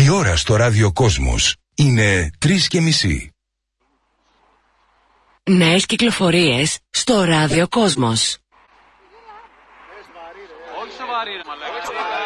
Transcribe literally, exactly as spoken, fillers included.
Η ώρα στο ράδιο Κόσμος είναι τρεις και μισή. Νέες κυκλοφορίες στο ράδιο Κόσμος. Όχι σοβαρή ρε μαλάκα.